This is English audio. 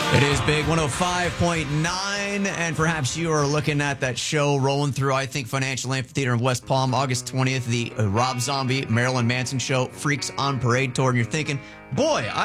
It is Big 105.9, and perhaps you are looking at that show rolling through, I think, Financial Amphitheater in West Palm, August 20th, the Rob Zombie, Marilyn Manson show, Freaks on Parade Tour, and you're thinking, boy,